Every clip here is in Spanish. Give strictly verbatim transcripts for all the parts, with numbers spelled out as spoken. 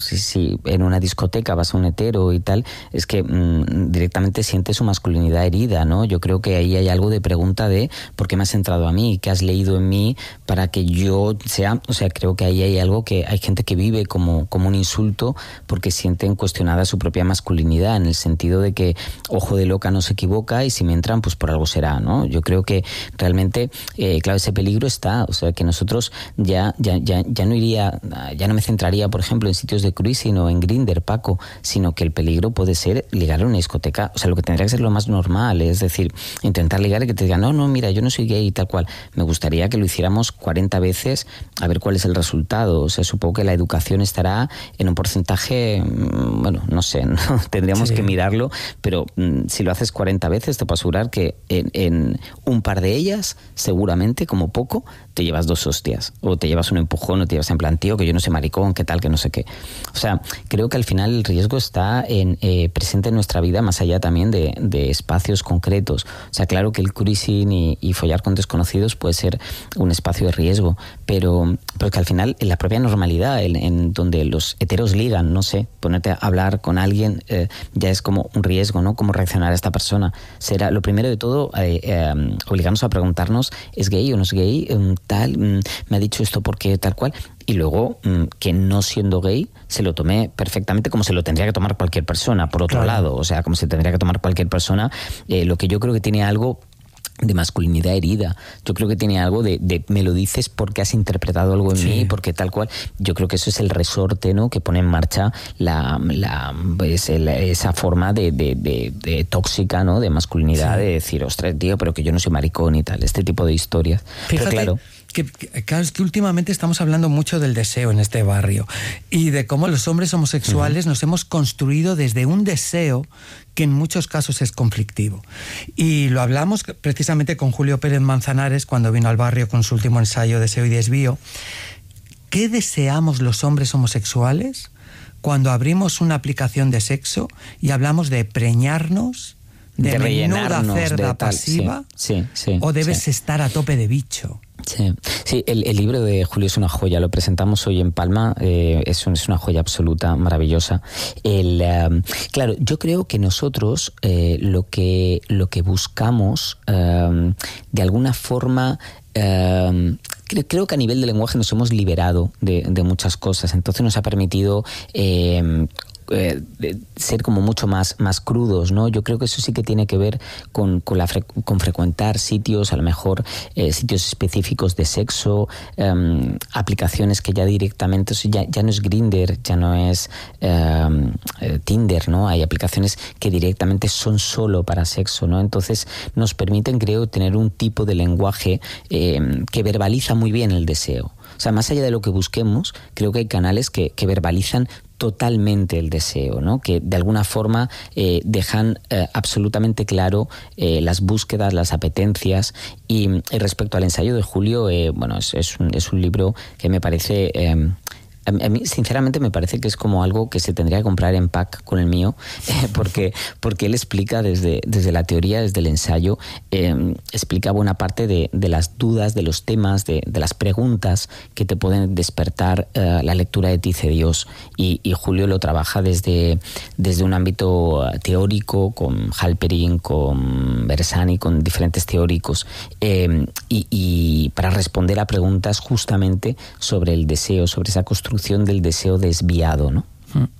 si, si en una discoteca vas a un hetero y tal, es que mmm, directamente siente su masculinidad herida, ¿no? Yo creo que ahí hay algo de pregunta de ¿por qué me has entrado a mí? ¿Qué has leído en mí para que yo sea? O sea, creo que ahí hay algo que hay gente que vive como, como un insulto porque sienten cuestionada su propia masculinidad, en el sentido de que ojo de loca no se equivoca y si me entran, pues por algo será, ¿no? Yo creo que realmente, eh, claro, ese peligro está, o sea, que nosotros ya, ya, ya, ya no iría, ya no me centraría, por ejemplo, en sitios de cruising o en Grindr, Paco, sino que el peligro puede ser ligar a una discoteca, o sea, lo que tendría que ser lo más normal, es decir, intentar ligar y que te digan, no, no, mira, yo no soy gay y tal cual. Me gustaría que lo hiciéramos cuarenta veces a ver cuál es el resultado, o sea, supongo que la educación estará en un porcentaje, bueno, no sé, ¿no? Tendríamos sí. que mirarlo, pero mmm, si lo haces cuarenta veces, te puedo asegurar que en, en un par de ellas, seguramente, como poco, te llevas dos hostias, o te llevas un empujón, o te llevas en plan, tío, que yo no sé maricón, qué tal, que no sé qué. O sea, creo que al final el riesgo está en, eh, presente en nuestra vida, más allá también de, de espacios concretos. O sea, claro que el cruising y, y follar con desconocidos puede ser un espacio de riesgo, pero, pero que al final, en la propia normalidad, en, en donde los heteros ligan, no sé, ponerte a hablar con alguien eh, ya es como un riesgo, ¿no? Cómo reaccionar a esta persona. Será, lo primero de todo, eh, eh, obligarnos a preguntarnos, ¿es gay o no es gay? Eh, tal, mm, me ha dicho esto porque tal cual. Y luego, mm, que no siendo gay, se lo tomé perfectamente como se lo tendría que tomar cualquier persona, por otro claro. lado. O sea, como se tendría que tomar cualquier persona. Eh, lo que yo creo que tiene algo de masculinidad herida. Yo creo que tiene algo de, de me lo dices porque has interpretado algo en sí. mí, porque tal cual. Yo creo que eso es el resorte, ¿no? Que pone en marcha la, la pues, el, esa forma de, de, de, de tóxica, ¿no? De masculinidad, sí. de decir, ostras, tío, pero que yo no soy maricón y tal. Este tipo de historias. Fíjate, pero claro. Que, que, claro, es que últimamente estamos hablando mucho del deseo en este barrio y de cómo los hombres homosexuales uh-huh. nos hemos construido desde un deseo que en muchos casos es conflictivo. Y lo hablamos precisamente con Julio Pérez Manzanares cuando vino al barrio con su último ensayo Deseo y Desvío. ¿Qué deseamos los hombres homosexuales cuando abrimos una aplicación de sexo y hablamos de preñarnos, de, de menuda cerda pasiva, sí, sí, sí, o debes sí. estar a tope de bicho? Sí, sí el, el libro de Julio es una joya, lo presentamos hoy en Palma, eh, es, un, es una joya absoluta, maravillosa. El, um, claro, yo creo que nosotros eh, lo, que, lo que buscamos, um, de alguna forma, um, creo, creo que a nivel de lenguaje nos hemos liberado de, de muchas cosas, entonces nos ha permitido Eh, Eh, ser como mucho más, más crudos, ¿no? Yo creo que eso sí que tiene que ver con, con, la fre- con frecuentar sitios, a lo mejor eh, sitios específicos de sexo, eh, aplicaciones que ya directamente, ya, ya no es Grindr, ya no es eh, eh, Tinder, ¿no? Hay aplicaciones que directamente son solo para sexo, ¿no? Entonces nos permiten, creo, tener un tipo de lenguaje eh, que verbaliza muy bien el deseo. O sea, más allá de lo que busquemos, creo que hay canales que, que verbalizan totalmente el deseo, ¿no? Que de alguna forma eh, dejan eh, absolutamente claro eh, las búsquedas, las apetencias. Y, y respecto al ensayo de Julio, eh, bueno, es, es, un, es un libro que me parece... Eh, a mí, sinceramente, me parece que es como algo que se tendría que comprar en pack con el mío, eh, porque, porque él explica desde, desde la teoría, desde el ensayo, eh, explica buena parte de, de las dudas, de los temas, de, de las preguntas que te pueden despertar eh, la lectura de Dice Dios. Y, y Julio lo trabaja desde, desde un ámbito teórico, con Halperin, con Bersani, con diferentes teóricos, eh, y, y para responder a preguntas justamente sobre el deseo, sobre esa construcción del deseo desviado, ¿no?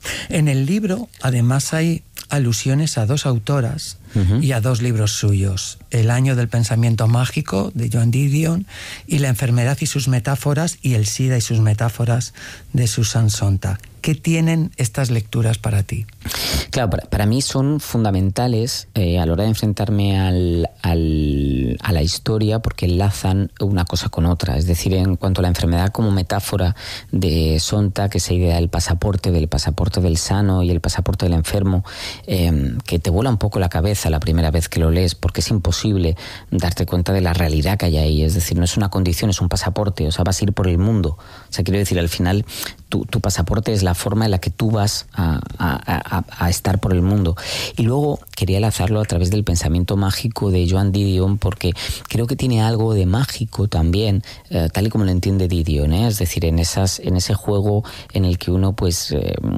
En el libro, además, hay alusiones a dos autoras uh-huh. y a dos libros suyos: El año del pensamiento mágico, de Joan Didion, y La enfermedad y sus metáforas, y El SIDA y sus metáforas, de Susan Sontag. ¿Qué tienen estas lecturas para ti? Claro, para, para mí son fundamentales eh, a la hora de enfrentarme al, al, a la historia, porque enlazan una cosa con otra. Es decir, en cuanto a la enfermedad como metáfora de Sontag, que esa idea del pasaporte, del pasaporte del sano y el pasaporte del enfermo, eh, que te vuela un poco la cabeza la primera vez que lo lees, porque es imposible darte cuenta de la realidad que hay ahí. Es decir, no es una condición, es un pasaporte. O sea, vas a ir por el mundo. O sea, quiero decir, al final tu, tu pasaporte es la forma en la que tú vas a, a, a, a estar por el mundo. Y luego quería enlazarlo a través del pensamiento mágico de Joan Didion, porque creo que tiene algo de mágico también, eh, tal y como lo entiende Didion, ¿eh? Es decir, en esas, en ese juego en el que uno pues eh,